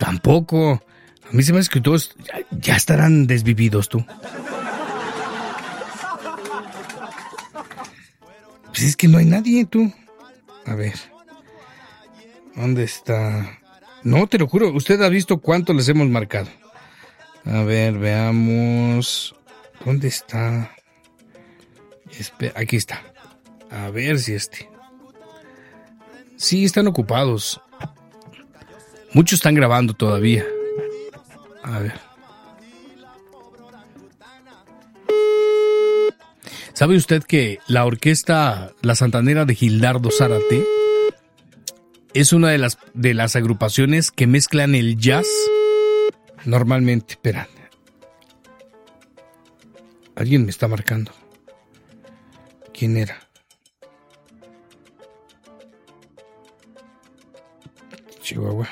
Tampoco. A mí se me hace que todos ya estarán desvividos, tú. Pues es que no hay nadie, tú. A ver. ¿Dónde está? No, te lo juro. Usted ha visto cuánto les hemos marcado. A ver, veamos. ¿Dónde está? Aquí está. A ver si Sí, están ocupados. Muchos están grabando todavía. A ver. ¿Sabe usted que la orquesta La Santanera de Gildardo Zárate es una de las agrupaciones que mezclan el jazz? Normalmente, espera. Alguien me está marcando. ¿Quién era? Chihuahua.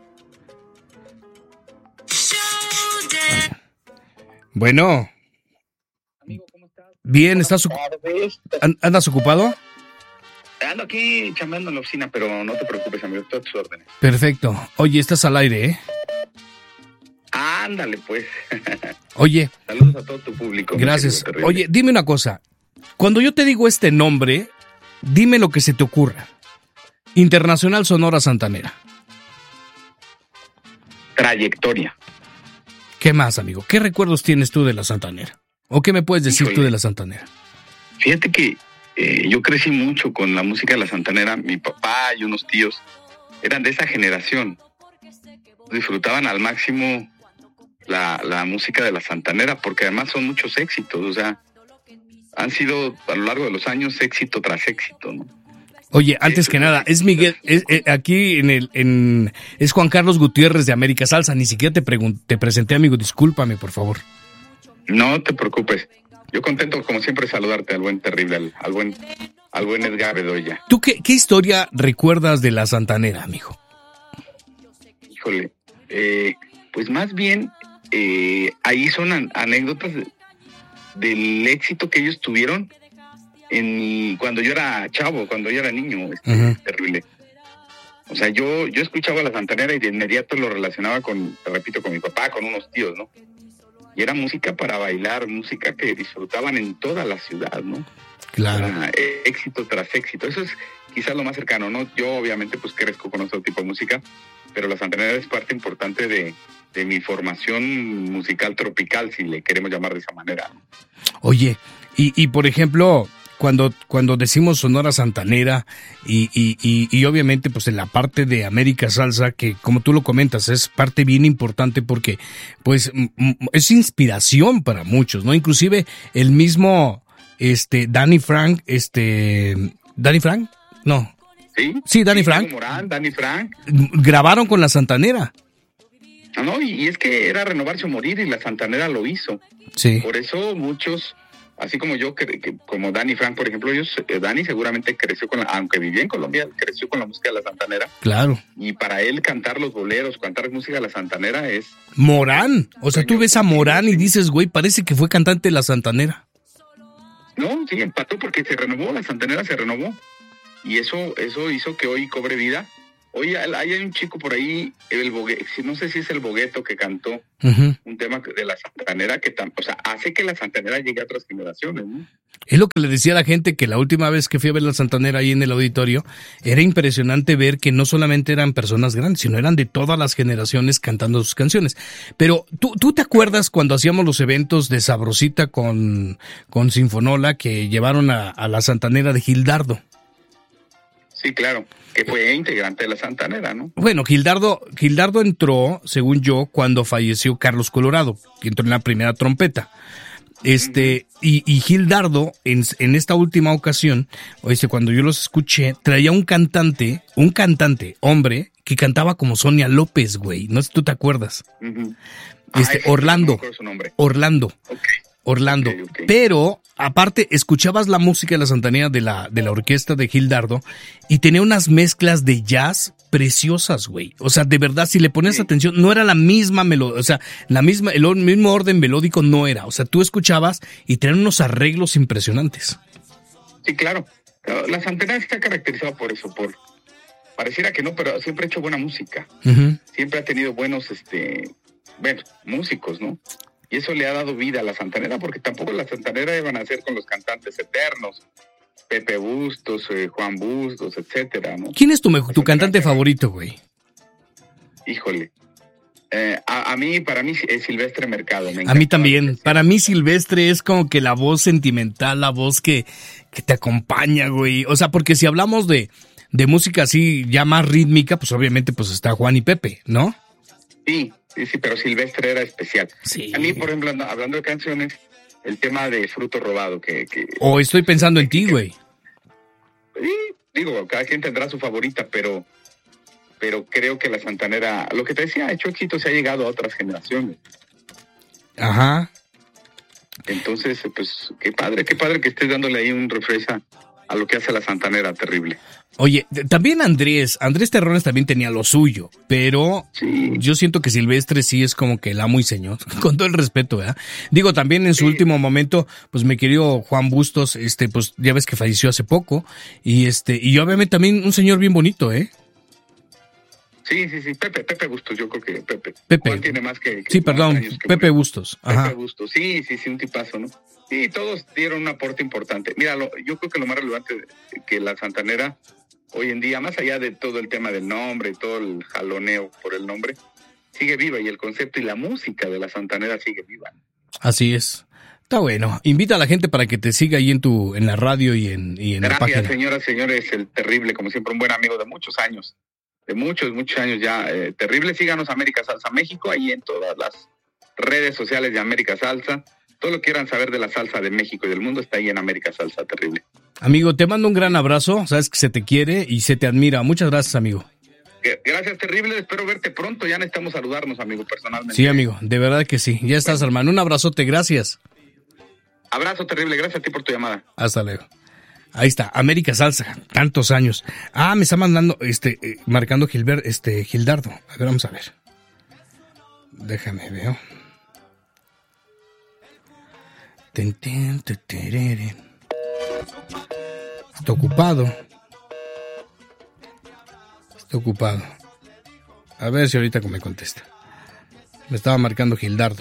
Bueno. Amigo, ¿cómo estás? Bien, ¿andas ocupado? Ando aquí chambeando en la oficina, pero no te preocupes, amigo, estoy a tus órdenes. Perfecto. Oye, estás al aire, ¿eh? Ándale, pues. Oye. Saludos a todo tu público. Gracias. Oye, dime una cosa. Cuando yo te digo este nombre, dime lo que se te ocurra. Internacional Sonora Santanera. Trayectoria. ¿Qué más, amigo? ¿Qué recuerdos tienes tú de la Santanera? ¿O qué me puedes decir tú de la Santanera? Fíjate que yo crecí mucho con la música de la Santanera. Mi papá y unos tíos eran de esa generación. Disfrutaban al máximo la música de la Santanera, porque además son muchos éxitos. O sea, han sido a lo largo de los años éxito tras éxito, ¿no? Oye, antes que nada, es Miguel, aquí es Juan Carlos Gutiérrez de América Salsa. Ni siquiera te presenté, amigo. Discúlpame, por favor. No te preocupes. Yo contento, como siempre, saludarte al buen terrible, al buen Edgar Bedoya. ¿Tú qué historia recuerdas de la Santanera, amigo? Híjole, pues más bien, ahí son anécdotas del éxito que ellos tuvieron cuando yo era chavo, cuando yo era niño. Terrible. O sea, yo escuchaba la Santanera y de inmediato lo relacionaba te repito, con mi papá, con unos tíos, ¿no? Y era música para bailar, música que disfrutaban en toda la ciudad, ¿no? Claro. Éxito tras éxito. Eso es quizás lo más cercano, ¿no? Yo obviamente pues crezco con otro tipo de música, pero la Santanera es parte importante de mi formación musical tropical, si le queremos llamar de esa manera, ¿no? Oye, y por ejemplo, cuando decimos Sonora Santanera y obviamente pues en la parte de América Salsa, que como tú lo comentas es parte bien importante porque pues es inspiración para muchos, ¿no? Inclusive el mismo Danny Frank, ¿Danny Frank? No. Sí, Danny Frank. Morán, Danny Frank. Grabaron con la Santanera. No, y es que era renovarse o morir y la Santanera lo hizo. Sí. Por eso muchos, así como yo, como Danny Frank, por ejemplo, Danny seguramente creció aunque vivía en Colombia, creció con la música de la Santanera. Claro. Y para él cantar los boleros, cantar música de la Santanera es... Morán. O sea, tú ves a Morán y dices, güey, parece que fue cantante de la Santanera. No, sí, empató porque se renovó, la Santanera se renovó. Y eso hizo que hoy cobre vida. Hoy hay un chico por ahí, no sé si es el Bogueto, que cantó un tema de la Santanera que hace que la Santanera llegue a otras generaciones, ¿no? Es lo que le decía a la gente, que la última vez que fui a ver la Santanera ahí en el auditorio, era impresionante ver que no solamente eran personas grandes, sino eran de todas las generaciones cantando sus canciones. Pero, ¿tú te acuerdas cuando hacíamos los eventos de Sabrosita con Sinfonola, que llevaron a la Santanera de Gildardo? Sí, claro, que fue integrante de la Santanera, ¿no? Bueno, Gildardo entró, según yo, cuando falleció Carlos Colorado, que entró en la primera trompeta. Y Gildardo, en esta última ocasión, cuando yo los escuché, traía un cantante, hombre, que cantaba como Sonia López, güey. No sé si tú te acuerdas. Orlando. No su nombre. Orlando. Okay. Pero aparte escuchabas la música de la Santanera de la orquesta de Gildardo y tenía unas mezclas de jazz preciosas, güey. O sea, de verdad, si le ponías atención, no era la misma melodía, o sea, el mismo orden melódico no era. O sea, tú escuchabas y tenían unos arreglos impresionantes. Sí, claro. La Santanera está caracterizada por eso, pareciera que no, pero siempre ha hecho buena música. Uh-huh. Siempre ha tenido buenos, músicos, ¿no? Y eso le ha dado vida a la santanera, porque tampoco la santanera iban a ser con los cantantes eternos, Pepe Bustos, Juan Bustos, etcétera, ¿no? ¿Quién es tu cantante favorito, güey? Híjole. Para mí es Silvestre Mercado. A mí también. Para mí Silvestre es como que la voz sentimental, la voz que te acompaña, güey. O sea, porque si hablamos de música así ya más rítmica, pues obviamente pues está Juan y Pepe, ¿no? Sí, pero Silvestre era especial. Sí. A mí, por ejemplo, hablando de canciones, el tema de Fruto Robado que estoy pensando en ti, güey. Sí, digo, cada quien tendrá su favorita, pero creo que la santanera, lo que te decía, ha hecho éxito, se ha llegado a otras generaciones. Ajá. Entonces, pues, qué padre que estés dándole ahí un refresh a lo que hace la santanera, terrible. Oye, también Andrés Terrones también tenía lo suyo, pero sí. Yo siento que Silvestre sí es como que el amo y señor, con todo el respeto, ¿verdad? Digo, también en su último momento, pues mi querido Juan Bustos, pues ya ves que falleció hace poco, y obviamente también un señor bien bonito, ¿eh? Sí, Pepe Bustos, yo creo que Pepe. Juan tiene más que sí, perdón, Pepe Bustos. Ajá. Pepe Bustos, sí, un tipazo, ¿no? Sí, todos dieron un aporte importante. Mira, yo creo que lo más relevante que la santanera hoy en día, más allá de todo el tema del nombre, todo el jaloneo por el nombre, sigue viva, y el concepto y la música de la santanera sigue viva. Así es. Está bueno. Invita a la gente para que te siga ahí en la radio y en la página. Gracias, señoras, señores, el terrible, como siempre, un buen amigo de muchos años. De muchos años ya, terrible. Síganos América Salsa México, ahí en todas las redes sociales de América Salsa. Todo lo que quieran saber de la salsa de México y del mundo está ahí en América Salsa, terrible. Amigo, te mando un gran abrazo, sabes que se te quiere y se te admira. Muchas gracias, amigo. Gracias, terrible, espero verte pronto, ya necesitamos saludarnos, amigo, personalmente. Sí, amigo, de verdad que sí. Ya estás, hermano. Un abrazote, gracias. Abrazo, terrible, gracias a ti por tu llamada. Hasta luego. Ahí está, América Salsa, tantos años. Me está mandando, marcando Gildardo. A ver, vamos a ver. Déjame, veo. Está ocupado. A ver si ahorita me contesta. Me estaba marcando Gildardo.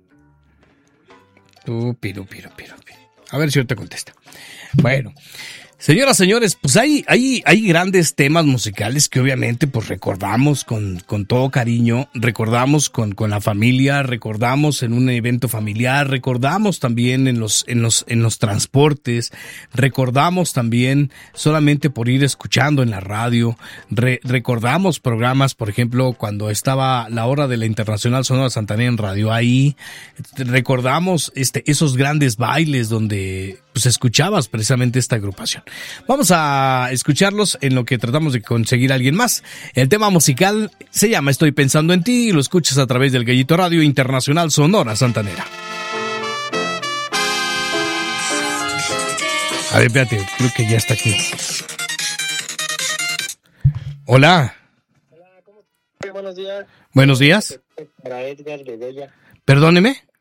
A ver si ahorita contesta. Bueno, señoras, señores, pues hay grandes temas musicales que obviamente pues recordamos con todo cariño, recordamos con la familia, recordamos en un evento familiar, recordamos también en los transportes, recordamos también solamente por ir escuchando en la radio, recordamos programas, por ejemplo, cuando estaba la hora de la Internacional Sonora Santanera en radio, ahí recordamos esos grandes bailes donde pues escuchabas precisamente esta agrupación. Vamos a escucharlos en lo que tratamos de conseguir a alguien más. El tema musical se llama Estoy pensando en ti y lo escuchas a través del Gallito Radio Internacional Sonora Santanera. A ver, espérate, creo que ya está aquí. Hola. Hola, ¿cómo estás? Buenos días. Buenos días. Para Edgar Bedoya. Perdóneme.